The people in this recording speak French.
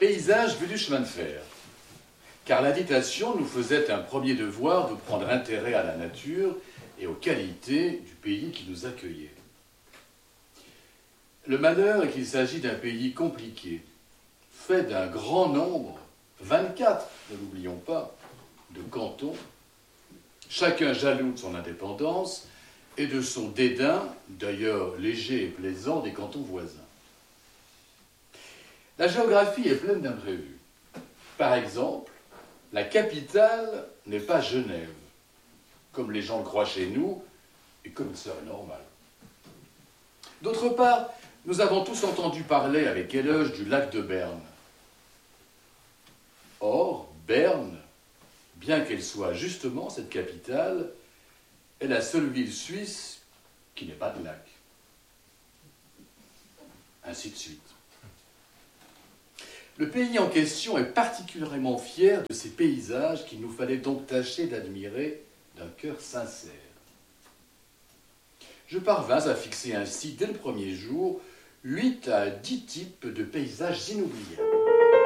Paysage vu du chemin de fer. Car l'invitation nous faisait un premier devoir de prendre intérêt à la nature et aux qualités du pays qui nous accueillait. Le malheur est qu'il s'agit d'un pays compliqué, fait d'un grand nombre, 24, ne l'oublions pas, de cantons, chacun jaloux de son indépendance et de son dédain, d'ailleurs léger et plaisant, des cantons voisins. La géographie est pleine d'imprévus. Par exemple, la capitale n'est pas Genève, comme les gens le croient chez nous, et comme il serait normal. D'autre part, nous avons tous entendu parler avec éloge du lac de Berne. Or, Berne, bien qu'elle soit justement cette capitale, est la seule ville suisse qui n'ait pas de lac. Ainsi de suite. Le pays en question est particulièrement fier de ces paysages qu'il nous fallait donc tâcher d'admirer d'un cœur sincère. Je parvins à fixer ainsi, dès le premier jour, 8 à 10 types de paysages inoubliables.